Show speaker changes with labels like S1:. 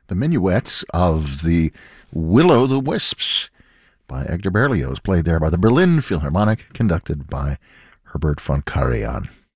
S1: the minuet of the Will-o'-the-Wisps by Edgar Berlioz, played there by the Berlin Philharmonic, conducted by Herbert von Karajan.